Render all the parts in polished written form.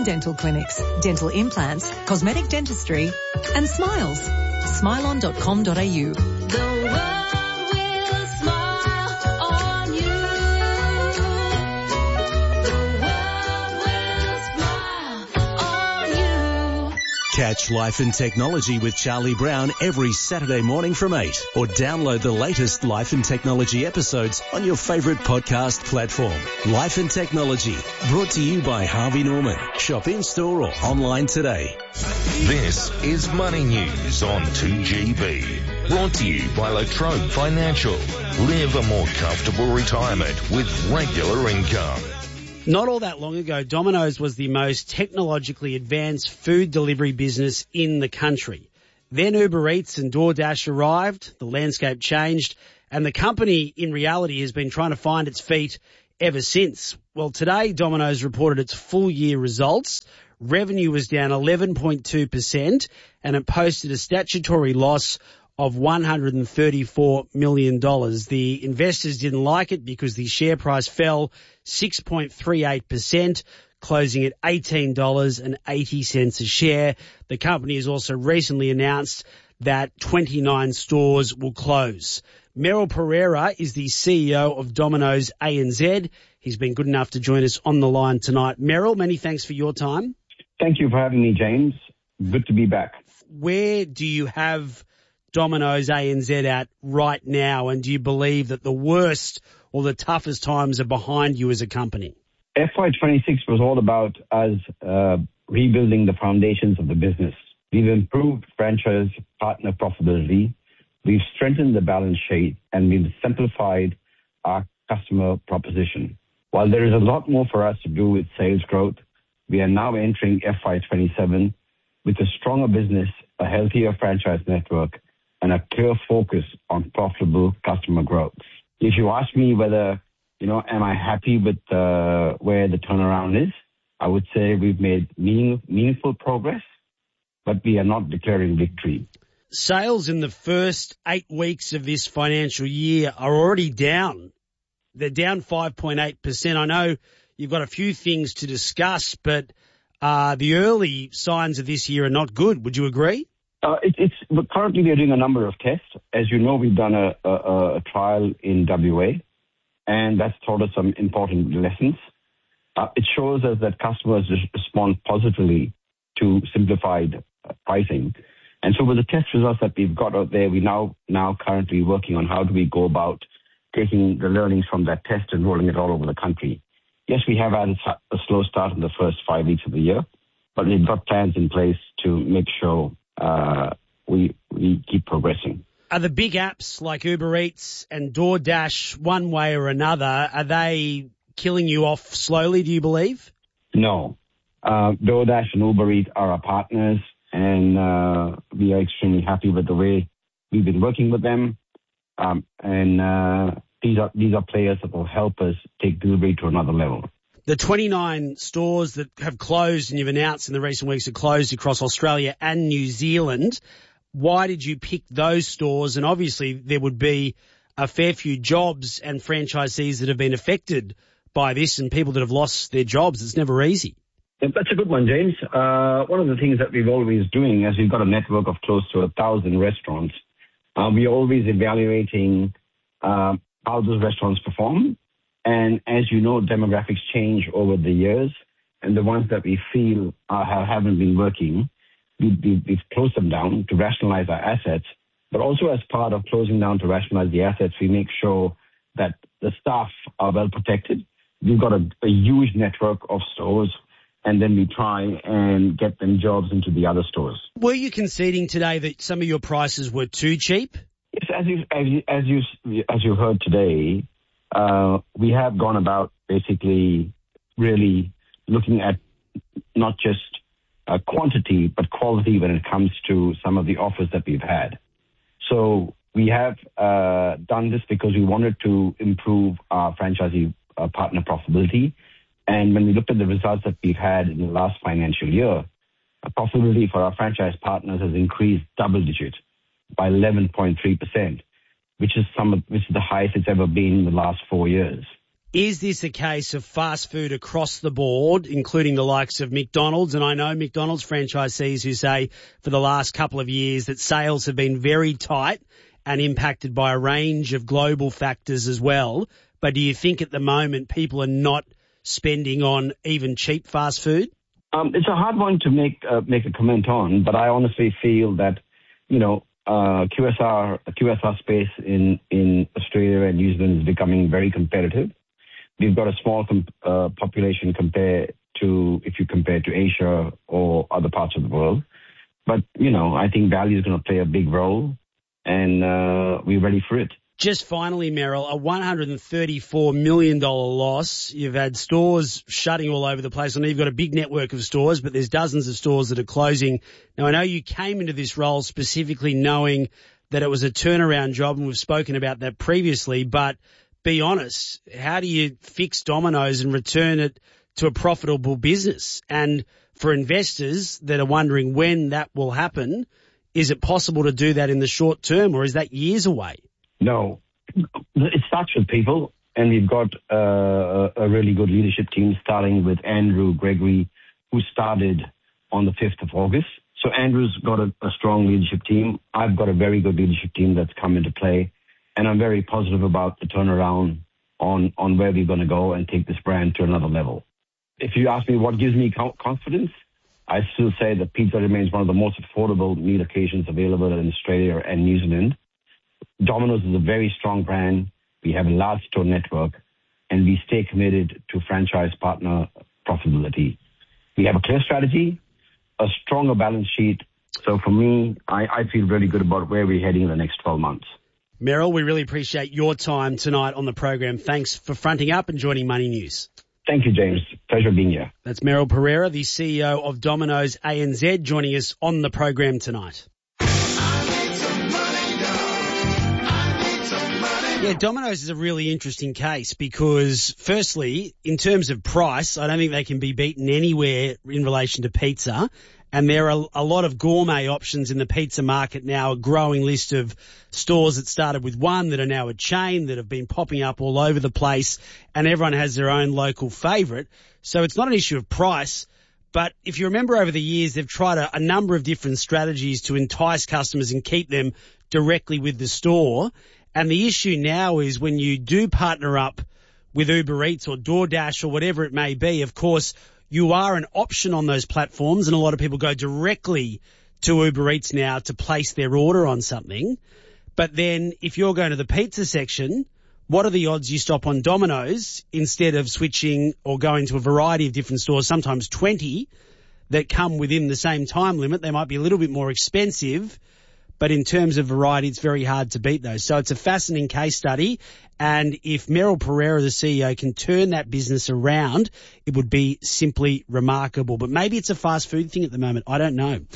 dental clinics, dental implants, cosmetic dentistry and smiles. Smilon.com.au. Catch Life and Technology with Charlie Brown every Saturday morning from 8, or download the latest Life and Technology episodes on your favourite podcast platform. Life and Technology, brought to you by Harvey Norman. Shop in-store or online today. This is Money News on 2GB. Brought to you by Latrobe Financial. Live a more comfortable retirement with regular income. Not all that long ago, Domino's was the most technologically advanced food delivery business in the country. Then Uber Eats and DoorDash arrived, the landscape changed, and the company in reality has been trying to find its feet ever since. Well, today Domino's reported its full year results. Revenue was down 11.2% and it posted a statutory loss of $134 million. The investors didn't like it because the share price fell 6.38%, closing at $18.80 a share. The company has also recently announced that 29 stores will close. Merrill Pereira is the CEO of Domino's ANZ. He's been good enough to join us on the line tonight. Merrill, many thanks for your time. Thank you for having me, James. Good to be back. Where do you have Domino's ANZ at right now, and do you believe that the worst or the toughest times are behind you as a company? FY26 was all about us rebuilding the foundations of the business. We've improved franchise partner profitability, we've strengthened the balance sheet, and we've simplified our customer proposition. While there is a lot more for us to do with sales growth, we are now entering FY27 with a stronger business, a healthier franchise network, and a clear focus on profitable customer growth. If you ask me whether, am I happy with where the turnaround is, I would say we've made meaningful progress, but we are not declaring victory. Sales in the first 8 weeks of this financial year are already down. They're down 5.8%. I know you've got a few things to discuss, but the early signs of this year are not good. Would you agree? Currently, we are doing a number of tests. As you know, we've done a trial in WA, and that's taught us some important lessons. It shows us that customers respond positively to simplified pricing. And so with the test results that we've got out there, we now currently working on how do we go about taking the learnings from that test and rolling it all over the country. Yes, we have had a slow start in the first 5 weeks of the year, but we've got plans in place to make sure we keep progressing. Are the big apps like Uber Eats and DoorDash, one way or another, are they killing you off slowly, do you believe? No. DoorDash and Uber Eats are our partners, and we are extremely happy with the way we've been working with them. These are players that will help us take delivery to another level. The 29 stores that have closed and you've announced in the recent weeks are closed across Australia and New Zealand. Why did you pick those stores? And obviously there would be a fair few jobs and franchisees that have been affected by this and people that have lost their jobs. It's never easy. That's a good one, James. One of the things that we've always doing, as we've got a network of close to 1,000 restaurants, we're always evaluating how those restaurants perform. And as you know, demographics change over the years, and the ones that we feel haven't been working, we've closed them down to rationalize our assets. But also as part of closing down to rationalize the assets, we make sure that the staff are well protected. We've got a huge network of stores, and then we try and get them jobs into the other stores. Were you conceding today that some of your prices were too cheap? Yes, as you heard today, we have gone about basically really looking at not just quantity, but quality when it comes to some of the offers that we've had. So we have done this because we wanted to improve our franchisee partner profitability. And when we looked at the results that we've had in the last financial year, profitability for our franchise partners has increased double digit by 11.3%, which is the highest it's ever been in the last 4 years. Is this a case of fast food across the board, including the likes of McDonald's? And I know McDonald's franchisees who say for the last couple of years that sales have been very tight and impacted by a range of global factors as well. But do you think at the moment people are not spending on even cheap fast food? It's a hard one to make a comment on, but I honestly feel that, QSR space in Australia and New Zealand is becoming very competitive. We've got a small population if you compare to Asia or other parts of the world. But, I think value is going to play a big role, and we're ready for it. Just finally, Merrill, a $134 million loss. You've had stores shutting all over the place. I know you've got a big network of stores, but there's dozens of stores that are closing. Now, I know you came into this role specifically knowing that it was a turnaround job, and we've spoken about that previously, but be honest, how do you fix Domino's and return it to a profitable business? And for investors that are wondering when that will happen, is it possible to do that in the short term, or is that years away? No. It starts with people, and we've got a really good leadership team, starting with Andrew Gregory, who started on the 5th of August. So Andrew's got a strong leadership team. I've got a very good leadership team that's come into play. And I'm very positive about the turnaround on where we're going to go and take this brand to another level. If you ask me what gives me confidence, I still say that pizza remains one of the most affordable meal occasions available in Australia and New Zealand. Domino's is a very strong brand. We have a large store network, and we stay committed to franchise partner profitability. We have a clear strategy, a stronger balance sheet. So for me, I feel really good about where we're heading in the next 12 months. Merrill, we really appreciate your time tonight on the program. Thanks for fronting up and joining Money News. Thank you, James. Pleasure being here. That's Merrill Pereira, the CEO of Domino's ANZ, joining us on the program tonight. Yeah, Domino's is a really interesting case because, firstly, in terms of price, I don't think they can be beaten anywhere in relation to pizza. And there are a lot of gourmet options in the pizza market now, a growing list of stores that started with one that are now a chain that have been popping up all over the place, and everyone has their own local favourite. So it's not an issue of price. But if you remember over the years, they've tried a number of different strategies to entice customers and keep them directly with the store. And the issue now is when you do partner up with Uber Eats or DoorDash or whatever it may be, of course, you are an option on those platforms, and a lot of people go directly to Uber Eats now to place their order on something. But then if you're going to the pizza section, what are the odds you stop on Domino's instead of switching or going to a variety of different stores, sometimes 20, that come within the same time limit? They might be a little bit more expensive, but in terms of variety, it's very hard to beat those. So it's a fascinating case study. And if Merrill Pereira, the CEO, can turn that business around, it would be simply remarkable. But maybe it's a fast food thing at the moment. I don't know.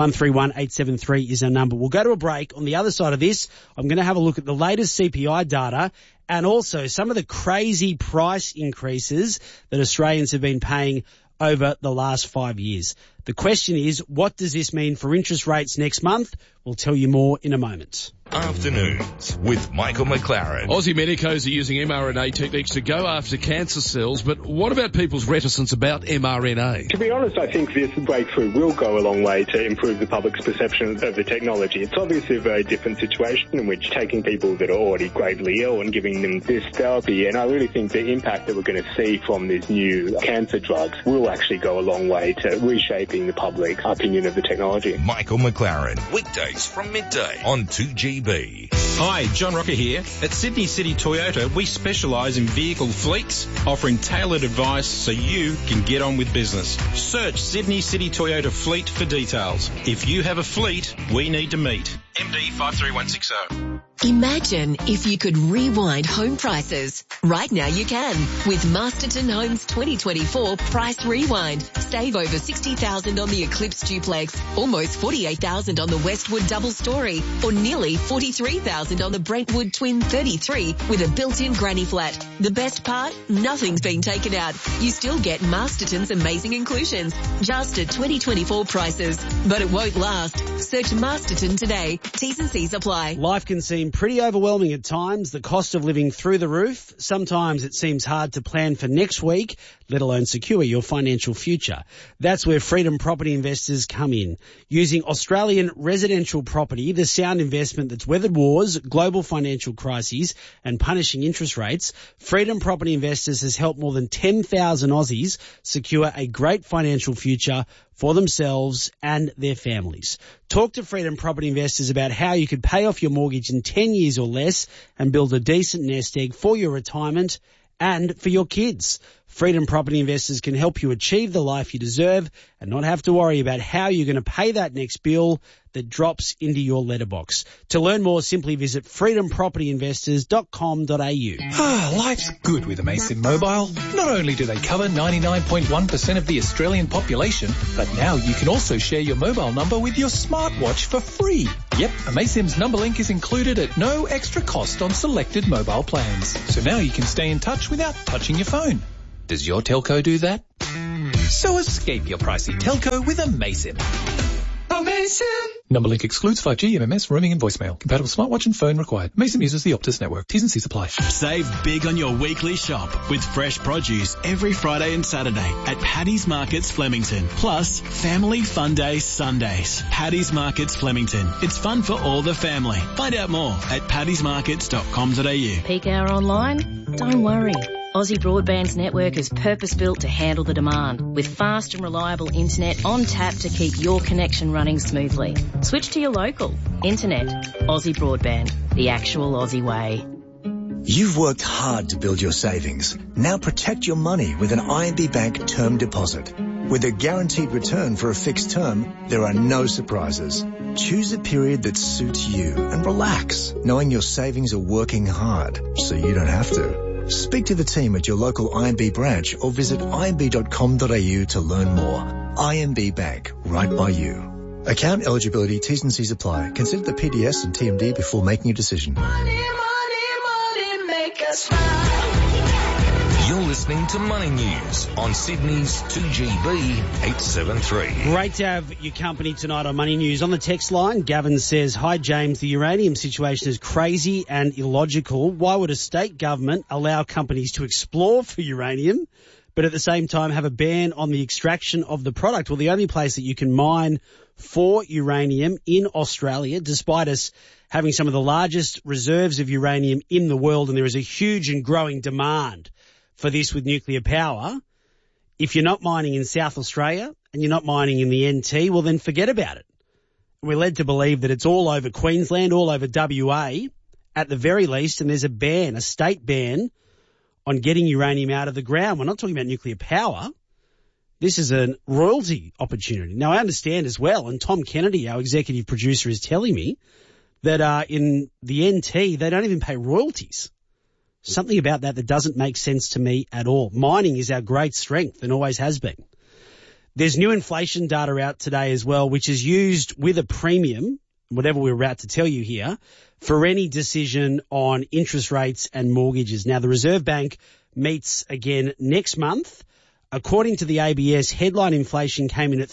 131873 is our number. We'll go to a break. On the other side of this, I'm going to have a look at the latest CPI data and also some of the crazy price increases that Australians have been paying over the last 5 years. The question is, what does this mean for interest rates next month? We'll tell you more in a moment. Afternoons with Michael McLaren. Aussie medicos are using mRNA techniques to go after cancer cells, but what about people's reticence about mRNA? To be honest, I think this breakthrough will go a long way to improve the public's perception of the technology. It's obviously a very different situation in which taking people that are already gravely ill and giving them this therapy, and I really think the impact that we're going to see from these new cancer drugs will actually go a long way to reshaping the public's opinion of the technology. Michael McLaren, weekdays from midday on 2GB. Hi, John Rocker here. At Sydney City Toyota, we specialise in vehicle fleets, offering tailored advice so you can get on with business. Search Sydney City Toyota Fleet for details. If you have a fleet, we need to meet. MD 53160. Imagine if you could rewind home prices. Right now you can with Masterton Homes 2024 Price Rewind. Save over $60,000 on the Eclipse Duplex, almost $48,000 on the Westwood Double Story, or nearly $43,000 on the Brentwood Twin 33 with a built-in granny flat. The best part? Nothing's been taken out. You still get Masterton's amazing inclusions, just at 2024 prices. But it won't last. Search Masterton today. T's and C's apply. Life can seem pretty overwhelming at times, the cost of living through the roof. Sometimes it seems hard to plan for next week, let alone secure your financial future. That's where Freedom Property Investors come in. Using Australian residential property, the sound investment that's weathered wars, global financial crises and punishing interest rates, Freedom Property Investors has helped more than 10,000 Aussies secure a great financial future for themselves and their families. Talk to Freedom Property Investors about how you could pay off your mortgage in 10 years or less and build a decent nest egg for your retirement and for your kids. Freedom Property Investors can help you achieve the life you deserve and not have to worry about how you're going to pay that next bill that drops into your letterbox. To learn more, simply visit freedompropertyinvestors.com.au. Life's good with Amaysim Mobile. Not only do they cover 99.1% of the Australian population, but now you can also share your mobile number with your smartwatch for free. Yep, Amaysim's number link is included at no extra cost on selected mobile plans. So now you can stay in touch without touching your phone. Does your telco do that? So escape your pricey telco with Amaysim. Amaysim! Number link excludes 5G, MMS, roaming and voicemail. Compatible smartwatch and phone required. Amaysim uses the Optus network. T's and C's apply. Save big on your weekly shop with fresh produce every Friday and Saturday at Paddy's Markets Flemington. Plus, Family Fun Day Sundays. Paddy's Markets Flemington. It's fun for all the family. Find out more at paddysmarkets.com.au. Peak hour online? Don't worry. Aussie Broadband's network is purpose-built to handle the demand, with fast and reliable internet on tap to keep your connection running smoothly. Switch to your local. Internet. Aussie Broadband. The actual Aussie way. You've worked hard to build your savings. Now protect your money with an IMB Bank term deposit. With a guaranteed return for a fixed term, there are no surprises. Choose a period that suits you and relax, knowing your savings are working hard, so you don't have to. Speak to the team at your local IMB branch or visit imb.com.au to learn more. IMB Bank, right by you. Account eligibility, T's and C's apply. Consider the PDS and TMD before making a decision. Money, make us smile. You're listening to Money News on Sydney's 2GB 873. Great to have your company tonight on Money News. On the text line, Gavin says, "Hi James, the uranium situation is crazy and illogical. Why would a state government allow companies to explore for uranium, but at the same time have a ban on the extraction of the product?" Well, the only place that you can mine for uranium in Australia, despite us having some of the largest reserves of uranium in the world, and there is a huge and growing demand for this with nuclear power. If you're not mining in South Australia and you're not mining in the NT, well then forget about it. We're led to believe that it's all over Queensland, all over WA at the very least, and there's a ban, a state ban on getting uranium out of the ground. We're not talking about nuclear power. This is a royalty opportunity. Now I understand as well, and Tom Kennedy, our executive producer, is telling me that in the NT they don't even pay royalties. Something about that doesn't make sense to me at all. Mining is our great strength and always has been. There's new inflation data out today as well, which is used with a premium, whatever we're about to tell you here, for any decision on interest rates and mortgages. Now, the Reserve Bank meets again next month. According to the ABS, headline inflation came in at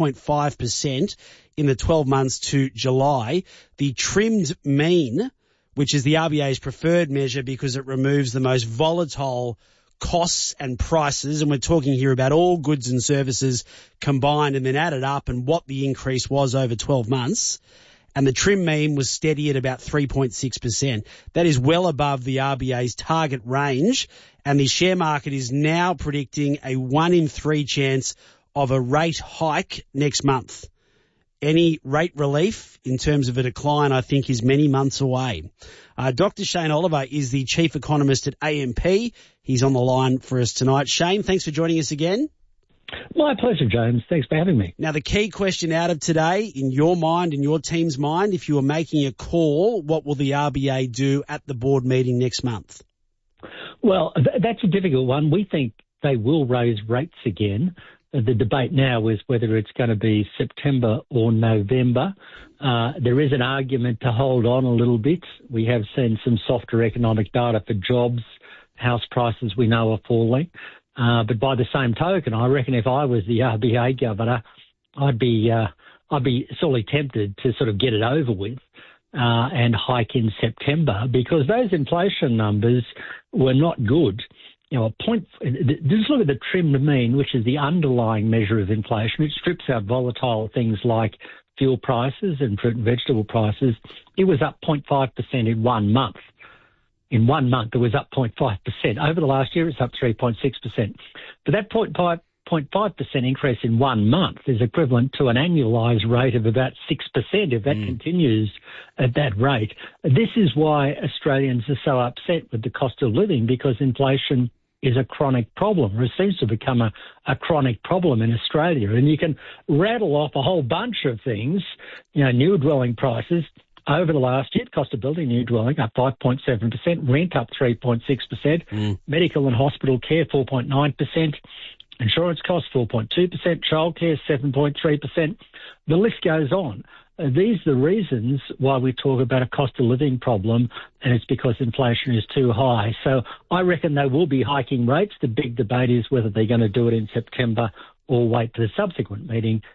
3.5% in the 12 months to July. The trimmed mean, which is the RBA's preferred measure because it removes the most volatile costs and prices, and we're talking here about all goods and services combined and then added up and what the increase was over 12 months. And the trim mean was steady at about 3.6%. That is well above the RBA's target range, and the share market is now predicting a 1 in 3 chance of a rate hike next month. Any rate relief in terms of a decline, I think, is many months away. Dr. Shane Oliver is the chief economist at AMP. He's on the line for us tonight. Shane, thanks for joining us again. My pleasure, James. Thanks for having me. Now, the key question out of today, in your mind, in your team's mind, if you were making a call, what will the RBA do at the board meeting next month? Well, that's a difficult one. We think they will raise rates again. The debate now is whether it's going to be September or November. There is an argument to hold on a little bit. We have seen some softer economic data for jobs. House prices we know are falling. But by the same token, I reckon if I was the RBA governor, I'd be sorely tempted to sort of get it over with and hike in September, because those inflation numbers were not good. You know, just look at the trimmed mean, which is the underlying measure of inflation. It strips out volatile things like fuel prices and fruit and vegetable prices. It was up 0.5% in 1 month. In 1 month, it was up 0.5%. Over the last year, it's up 3.6%. But that 0.5% increase in 1 month is equivalent to an annualised rate of about 6% if that continues at that rate. This is why Australians are so upset with the cost of living, because inflation is a chronic problem, or it seems to become a chronic problem in Australia. And you can rattle off a whole bunch of things, you know, new dwelling prices. Over the last year, cost of building new dwelling up 5.7%, rent up 3.6%, medical and hospital care 4.9%, insurance costs 4.2%, childcare 7.3%. The list goes on. These are the reasons why we talk about a cost of living problem, and it's because inflation is too high. So I reckon they will be hiking rates. The big debate is whether they're going to do it in September or wait for the subsequent meeting